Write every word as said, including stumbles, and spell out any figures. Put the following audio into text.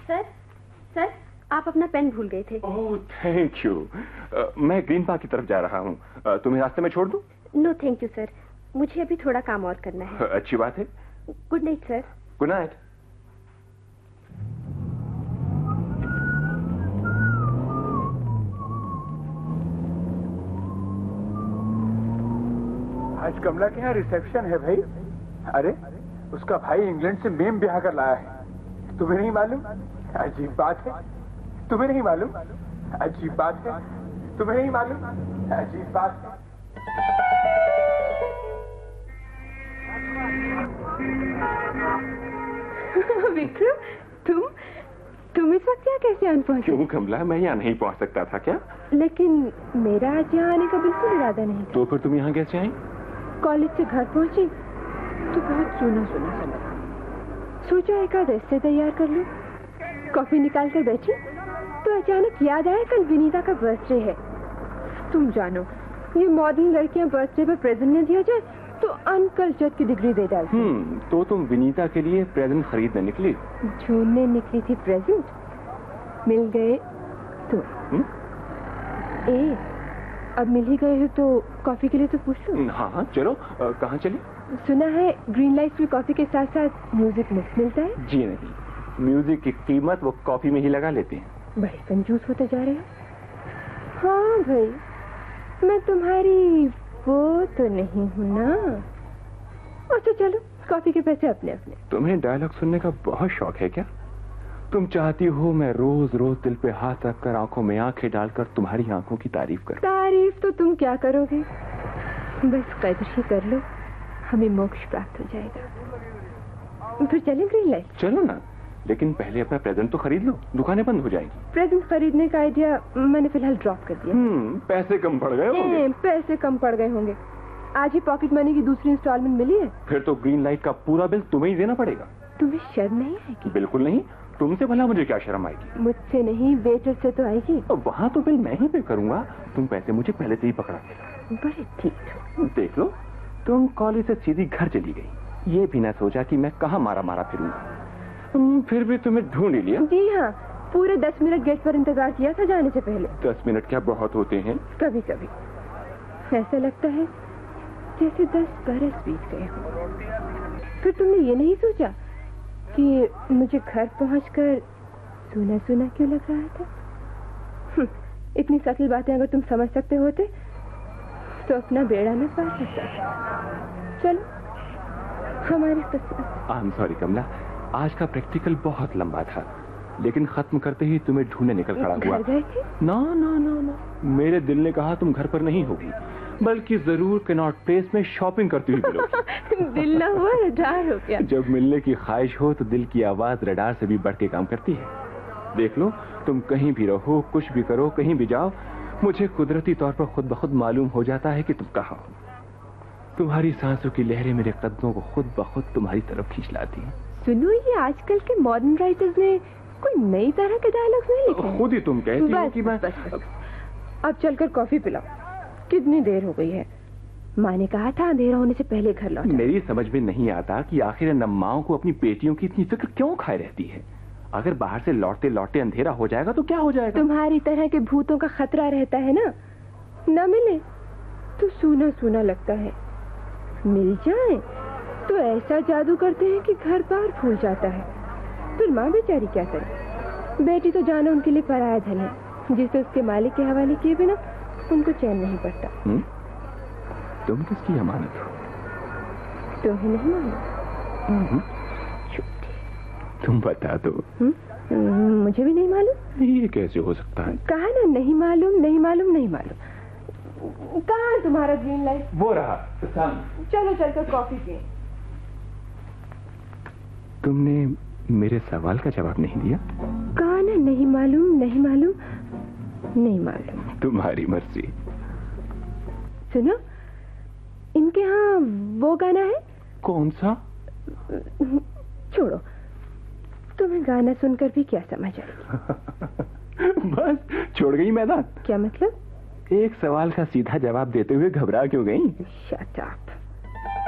Sir, sir, आप अपना pen भूल गए थे। Oh thank you. मैं ग्रीन पार्क की तरफ जा रहा हूँ, तुम्हें रास्ते में छोड़ दूँ? नो थैंक यू सर, मुझे अभी थोड़ा काम और करना है। अच्छी बात है। Good night sir. Good night. आज कमला के यहाँ रिसेप्शन है भाई। अरे उसका भाई इंग्लैंड से मेम ब्याह कर लाया है, तुम्हें नहीं मालूम? अजीब बात है, तुम्हें नहीं मालूम? अजीब बात है, तुम्हें नहीं मालूम? अजीब बात है। विक्रम, तुम तुम इस वक्त यहाँ कैसे आन पहुंचे? क्यों कमला, मैं यहाँ नहीं पहुंच सकता था क्या? लेकिन मेरा आज यहाँ आने का बिल्कुल इरादा नहीं। तो फिर तुम यहाँ कैसे आई? कॉलेज से घर पहुंची तो बहुत सुना सुना सा लगा, सोचा एक आध ऐसे तैयार कर लूं। कॉफी निकाल कर बैठी तो अचानक याद आया कल विनीता का बर्थडे है। तुम जानो ये मॉडर्न लड़कियां बर्थडे पर प्रेजेंट न दिया जाए तो अनकल्चर्ड की डिग्री दे डालती। हम्म, तो तुम विनीता के लिए प्रेजेंट खरीदने निकली? ढूंढने निकली थी प्रेजेंट, मिल गए तो। हुँ? ए, अब मिल ही गए हो तो कॉफी के लिए तो पूछ लो। हाँ हाँ चलो, कहाँ चले? सुना है ग्रीन लाइट में कॉफी के साथ साथ म्यूजिक मुफ्त मिलता है। जी नहीं, म्यूजिक की कीमत वो कॉफी में ही लगा लेते हैं। बड़े कंजूस होते जा रहे हो। हाँ भाई, मैं तुम्हारी वो तो नहीं हूँ ना। अच्छा चलो, कॉफी के पैसे अपने अपने। तुम्हें डायलॉग सुनने का बहुत शौक है क्या? तुम चाहती हो मैं रोज रोज दिल पे हाथ रखकर आंखों में आंखें डालकर तुम्हारी आंखों की तारीफ करूं? तारीफ तो तुम क्या करोगे, बस कदर ही कर लो, हमें मोक्ष प्राप्त हो जाएगा। फिर चलें ग्रीन लाइट? चलो ना, लेकिन पहले अपना प्रेजेंट तो खरीद लो, दुकानें बंद हो जाएंगी। प्रेजेंट खरीदने का आइडिया मैंने फिलहाल ड्रॉप कर दिया। हम्म, पैसे कम पड़ गए होंगे। पैसे कम पड़ गए होंगे। आज ही पॉकेट मनी की दूसरी इंस्टॉलमेंट मिली है। फिर तो ग्रीन लाइट का पूरा बिल तुम्हें ही देना पड़ेगा। तुम्हें शर्म नहीं आएगी? बिल्कुल नहीं, तुमसे भला मुझे क्या शर्म आएगी? मुझसे नहीं, वेटर से तो आएगी। वहाँ तो बिल मैं ही पे करूंगा, तुम पैसे मुझे पहले से ही पकड़ा देना। बड़े ठीक। देख लो, तुम कॉलेज से सीधी घर चली गई, ये भी ना सोचा कि मैं कहाँ मारा मारा फिरूंगा। फिर भी तुम्हें ढूंढ ही लिया। जी हाँ, पूरे दस मिनट गेट पर इंतजार किया था जाने से पहले। दस मिनट क्या बहुत होते हैं? कभी कभी ऐसा लगता है जैसे दस बरस बीत गए हो। फिर तुमने ये नहीं सोचा कि मुझे घर पहुंचकर सुना सुना क्यों लग रहा था? इतनी सटल बातें अगर तुम समझ सकते होते तो अपना बेड़ा न पार करता। चलो, हमारी किस्मत। आई एम सॉरी कमला, आज का प्रैक्टिकल बहुत लंबा था, लेकिन खत्म करते ही तुम्हें ढूंढने निकल खड़ा हुआ। घर गए थे? ना ना ना ना, मेरे दिल ने कहा तुम घर पर नहीं होगी, बल्कि जरूर कैनॉट प्लेस में शॉपिंग करती हुई मिलोगी। दिल ना हुआ, रडार हो गया। जब मिलने की ख्वाहिश हो तो दिल की आवाज रडार से भी बढ़ के काम करती है। देख लो, तुम कहीं भी रहो, कुछ भी करो, कहीं भी जाओ, मुझे कुदरती तौर पर खुद ब खुद मालूम हो जाता है कि तुम कहाँ हो। तुम्हारी सांसों की लहरें मेरे कदमों को खुद ब खुद तुम्हारी तरफ खींच लाती हैं। सुनो, ये आजकल के मॉडर्न राइटर्स ने कोई नई तरह के डायलॉग्स नहीं लिखे हैं। खुद ही तुम कहती हो कि मैं बस, बस। अब चलकर कॉफी पिलाओ, कितनी देर हो गई है। माँ ने कहा था अंधेरा होने से पहले घर लौट। मेरी समझ में नहीं आता कि आखिर नम्माओं को अपनी बेटियों की इतनी फिक्र क्यों खाए रहती है। अगर बाहर से लौटते लौटते अंधेरा हो जाएगा तो क्या हो जाएगा? तुम्हारी तरह के भूतों का खतरा रहता है ना। न मिले तो सूना सूना लगता है, मिल जाए तो ऐसा जादू करते हैं कि घर बार फूल जाता है। फिर माँ बेचारी क्या करे? बेटी तो जाना उनके लिए पराया धन है, जिसे उसके मालिक के हवाले किए बिना उनको चैन नहीं पड़ता। हुँ? तुम किसकी अमानत हो? तुम्हें नहीं मालूम? तुम बता दो। हुँ? मुझे भी नहीं मालूम। ये कैसे हो सकता है? कहा ना, नहीं मालूम नहीं मालूम नहीं मालूम। कहाँ है तुम्हारा ग्रीन लाइट? वो रहा सामने। चलो चलकर कॉफी पिए। तुमने मेरे सवाल का जवाब नहीं दिया। कहा ना, नहीं मालूम नहीं मालूम नहीं मालूम। तुम्हारी मर्जी। सुनो, इनके यहाँ वो गाना है। कौन सा? छोड़ो, तुम्हें गाना सुनकर भी क्या समझ आएगी। बस छोड़ गई मैदान। क्या मतलब? एक सवाल का सीधा जवाब देते हुए घबरा क्यों गई? Shut up.